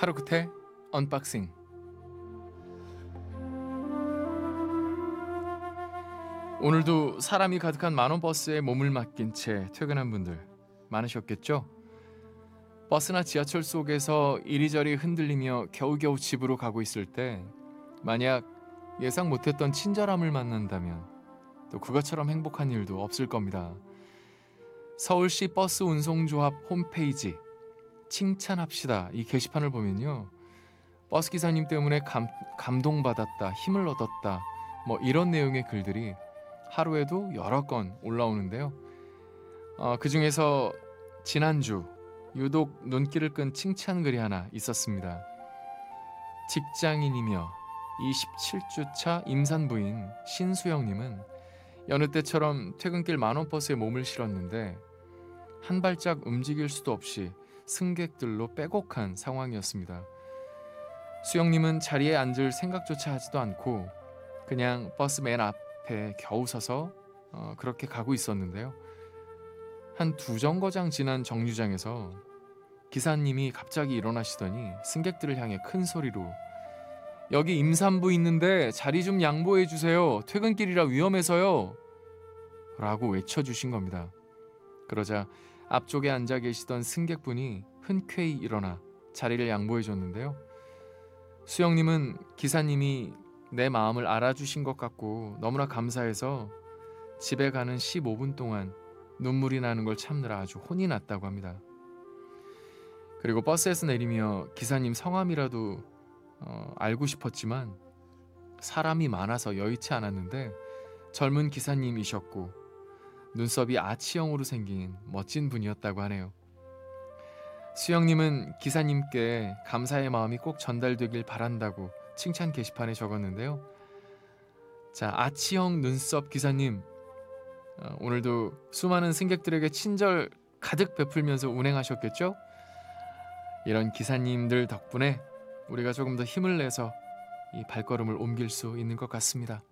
하루 끝에 언박싱. 오늘도 사람이 가득한 만원 버스에 몸을 맡긴 채 퇴근한 분들 많으셨겠죠? 버스나 지하철 속에서 이리저리 흔들리며 겨우겨우 집으로 가고 있을 때 만약 예상 못했던 친절함을 만난다면 또 그것처럼 행복한 일도 없을 겁니다. 서울시 버스 운송조합 홈페이지 칭찬합시다 이 게시판을 보면요, 버스 기사님 때문에 감동받았다, 힘을 얻었다, 뭐 이런 내용의 글들이 하루에도 여러 건 올라오는데요. 그 중에서 지난주 유독 눈길을 끈 칭찬 글이 하나 있었습니다. 직장인이며 27주차 임산부인 신수영님은 여느 때처럼 퇴근길 만원버스에 몸을 실었는데 한 발짝 움직일 수도 없이 승객들로 빼곡한 상황이었습니다. 수영님은 자리에 앉을 생각조차 하지도 않고 그냥 버스 맨 앞에 겨우 서서 그렇게 가고 있었는데요. 한 두 정거장 지난 정류장에서 기사님이 갑자기 일어나시더니 승객들을 향해 큰 소리로 "여기 임산부 있는데 자리 좀 양보해 주세요. 퇴근길이라 위험해서요." 라고 외쳐주신 겁니다. 그러자 앞쪽에 앉아 계시던 승객분이 흔쾌히 일어나 자리를 양보해 줬는데요. 수영님은 기사님이 내 마음을 알아주신 것 같고 너무나 감사해서 집에 가는 15분 동안 눈물이 나는 걸 참느라 아주 혼이 났다고 합니다. 그리고 버스에서 내리며 기사님 성함이라도 알고 싶었지만 사람이 많아서 여의치 않았는데 젊은 기사님이셨고 눈썹이 아치형으로 생긴 멋진 분이었다고 하네요. 수영님은 기사님께 감사의 마음이 꼭 전달되길 바란다고 칭찬 게시판에 적었는데요. 자, 아치형 눈썹 기사님, 오늘도 수많은 승객들에게 친절 가득 베풀면서 운행하셨겠죠? 이런 기사님들 덕분에 우리가 조금 더 힘을 내서 이 발걸음을 옮길 수 있는 것 같습니다.